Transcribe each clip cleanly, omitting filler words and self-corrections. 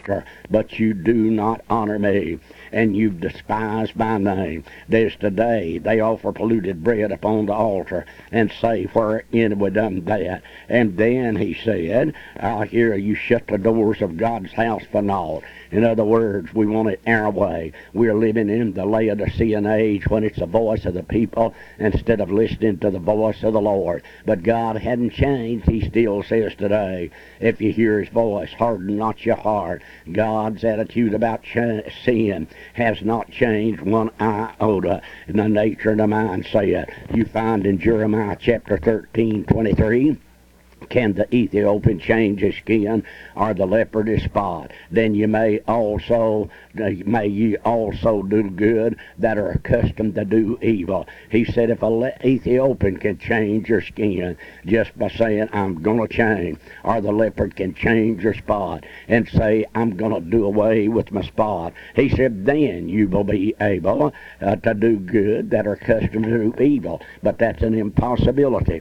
altar, but you do not honor me, and you've despised my name. There's today they offer polluted bread upon the altar and say, wherein we done that? And then he said, I hear you shut the doors of God's house for naught. In other words, we want it our way. We're living in the Laodicean age when it's the voice of the people instead of listening to the voice of the Lord. But God hadn't changed. He still says today, if you hear his voice, harden not your heart. God's attitude about sin has not changed one iota. In the nature of the mind, say it. You find in Jeremiah chapter 13:23, can the Ethiopian change his skin, or the leopard his spot? Then you may ye also do good that are accustomed to do evil. He said if a Ethiopian can change your skin just by saying, I'm going to change, or the leopard can change your spot and say, I'm going to do away with my spot, he said, then you will be able to do good that are accustomed to do evil. But that's an impossibility.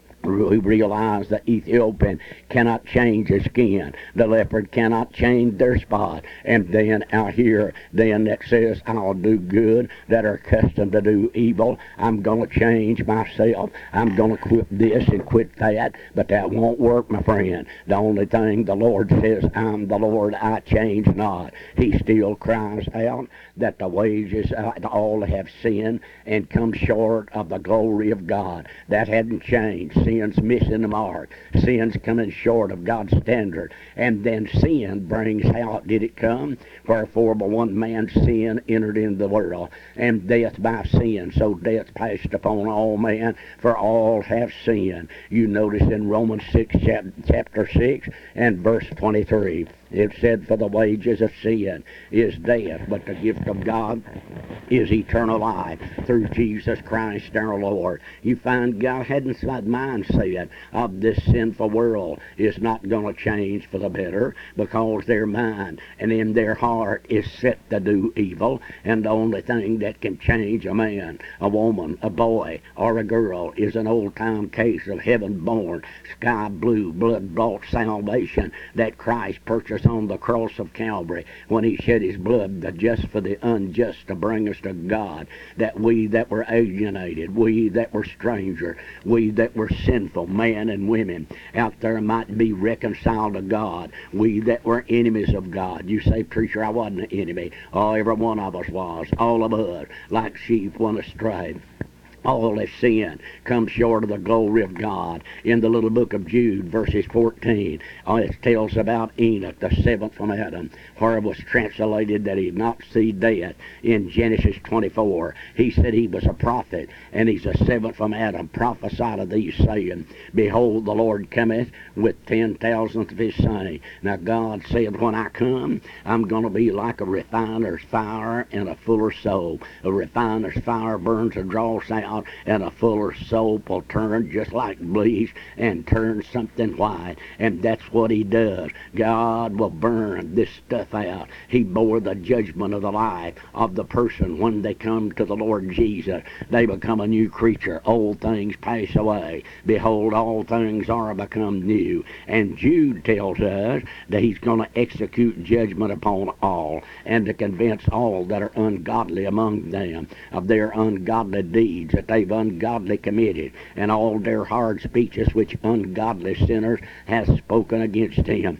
We realize the Ethiopian cannot change his skin. The leopard cannot change their spot. And then out here, then that says, I'll do good that are accustomed to do evil. I'm going to change myself. I'm going to quit this and quit that. But that won't work, my friend. The only thing the Lord says, I'm the Lord, I change not. He still cries out that the wages all have sinned and come short of the glory of God. That hadn't changed. Sin's missing the mark. Sin's coming short of God's standard. And then sin brings out, did it come? Wherefore by one man's sin entered into the world, and death by sin. So death passed upon all men, for all have sinned. You notice in Romans 6, chapter 6 and verse 23, it said, for the wages of sin is death, but the gift of God is eternal life through Jesus Christ our Lord. You find God hadn't mindset of this sinful world is not going to change for the better, because their mind and in their heart is set to do evil. And the only thing that can change a man, a woman, a boy, or a girl is an old-time case of heaven-born, sky-blue, blood-bought salvation that Christ purchased on the cross of Calvary when he shed his blood, the just for the unjust, to bring us to God. That we that were alienated, we that were strangers, we that were sinful, men and women out there, might be reconciled to God. We that were enemies of God. You say, preacher, I wasn't an enemy. Oh, every one of us was. All of us, like sheep, went astray. All have sinned, come short of the glory of God. In the little book of Jude, verses 14, it tells about Enoch, the seventh from Adam, where it was translated that he did not see death. In Genesis 24, he said he was a prophet, and he's a seventh from Adam, prophesied of these, saying, behold, the Lord cometh with 10,000 of his saints. Now God said, when I come, I'm going to be like a refiner's fire and a fuller's soap. A refiner's fire burns and draws out, and a fuller's soap will turn just like bleach and turn something white. And that's what he does. God will burn this stuff out. He bore the judgment of the life of the person when they come to the Lord Jesus. They become a new creature. Old things pass away. Behold, all things are become new. And Jude tells us that he's going to execute judgment upon all, and to convince all that are ungodly among them of their ungodly deeds that they've ungodly committed, and all their hard speeches which ungodly sinners have spoken against him.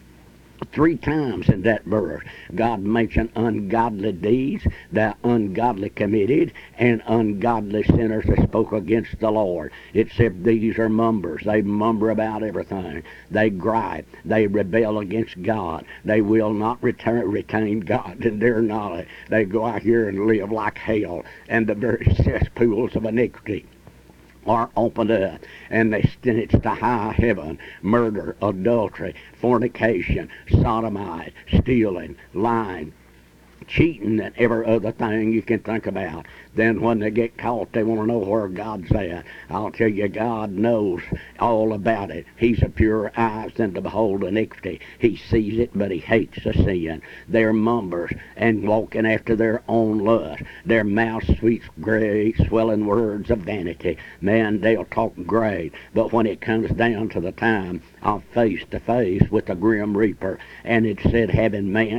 3 times in that verse, God mentioned ungodly deeds that ungodly committed, and ungodly sinners that spoke against the Lord. It said these are mumblers. They mumble about everything. They gripe. They rebel against God. They will not retain God in their knowledge. They go out here and live like hell and the very cesspools of iniquity are opened up, and they stench to high heaven. Murder, adultery, fornication, sodomite, stealing, lying, cheating, and every other thing you can think about. Then when they get caught, they want to know where God's at. I'll tell you, God knows all about it. He's a pure eyes and to behold iniquity. He sees it, but he hates the sin. They're mumblers and walking after their own lust. Their mouth speaks great, swelling words of vanity. Man, they'll talk great, but when it comes down to the time of face to face with the grim reaper, and it said, having man